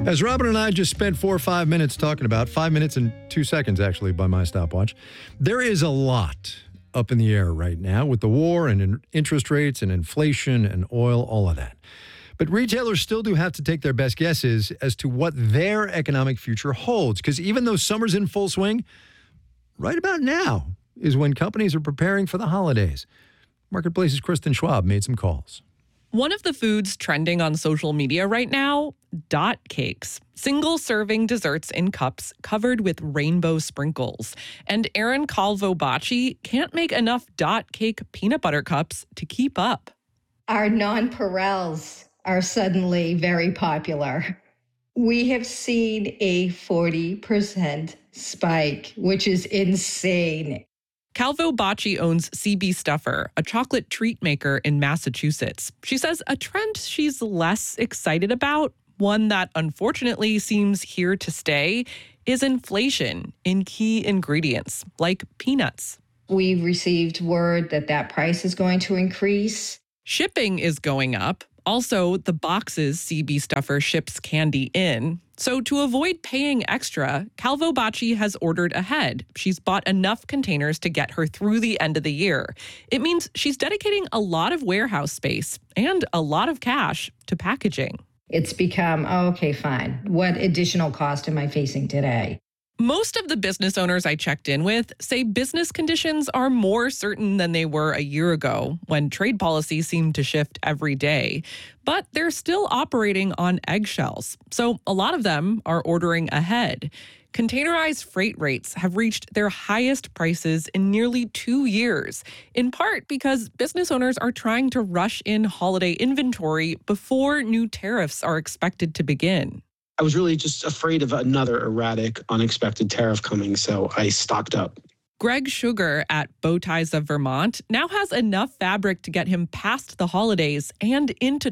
As Robin and I just spent 4 or 5 minutes talking about, 5 minutes and 2 seconds actually by my stopwatch, there is a lot up in the air right now with the war and interest rates and inflation and oil, all of that. But retailers still do have to take their best guesses as to what their economic future holds, because even though summer's in full swing, right about now is when companies are preparing for the holidays. Marketplace's Kristen Schwab made some calls. One of the foods trending on social media right now, dot cakes, single-serving desserts in cups covered with rainbow sprinkles. And Erin Calvo-Bacci can't make enough dot cake peanut butter cups to keep up. Our nonpareils are suddenly very popular. We have seen a 40% spike, which is insane. Calvo-Bacci owns CB Stuffer, a chocolate treat maker in Massachusetts. She says a trend she's less excited about, one that unfortunately seems here to stay, is inflation in key ingredients like peanuts. We received word that price is going to increase. Shipping is going up. Also, the boxes CB Stuffer ships candy in. So to avoid paying extra, Calvo-Bacci has ordered ahead. She's bought enough containers to get her through the end of the year. It means she's dedicating a lot of warehouse space and a lot of cash to packaging. It's become, okay, fine. What additional cost am I facing today? Most of the business owners I checked in with say business conditions are more certain than they were a year ago, when trade policy seemed to shift every day. But they're still operating on eggshells, so a lot of them are ordering ahead. Containerized freight rates have reached their highest prices in nearly 2 years, in part because business owners are trying to rush in holiday inventory before new tariffs are expected to begin. I was really just afraid of another erratic, unexpected tariff coming, so I stocked up. Greg Sugar at Bowties of Vermont now has enough fabric to get him past the holidays and into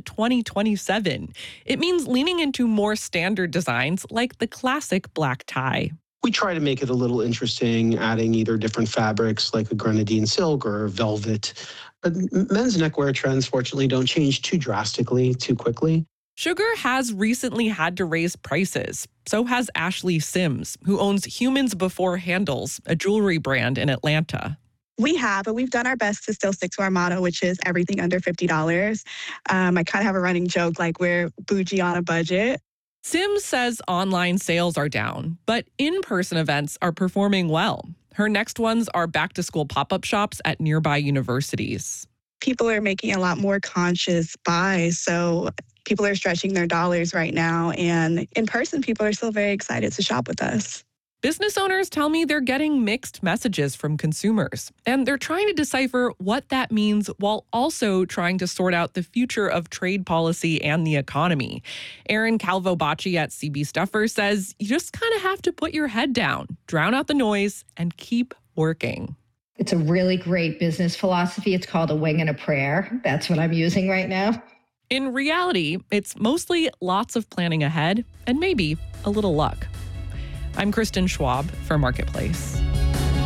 2027. It means leaning into more standard designs like the classic black tie. We try to make it a little interesting, adding either different fabrics like a grenadine silk or velvet. But men's neckwear trends, fortunately, don't change too drastically, too quickly. Sugar has recently had to raise prices. So has Ashley Sims, who owns Humans Before Handles, a jewelry brand in Atlanta. We have, but we've done our best to still stick to our motto, which is everything under $50. I kind of have a running joke, like we're bougie on a budget. Sims says online sales are down, but in-person events are performing well. Her next ones are back-to-school pop-up shops at nearby universities. People are making a lot more conscious buys, so people are stretching their dollars right now, and in person, people are still very excited to shop with us. Business owners tell me they're getting mixed messages from consumers, and they're trying to decipher what that means while also trying to sort out the future of trade policy and the economy. Erin Calvo-Bacci at CB Stuffer says you just kind of have to put your head down, drown out the noise, and keep working. It's a really great business philosophy. It's called a wing and a prayer. That's what I'm using right now. In reality, it's mostly lots of planning ahead and maybe a little luck. I'm Kristen Schwab for Marketplace.